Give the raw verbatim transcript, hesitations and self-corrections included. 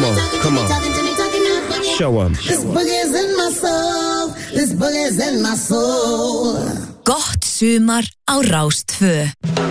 Come on, come on. Show 'em. This boogie's in my soul. This boogie's in my soul. Gott sumar á Rás tvö.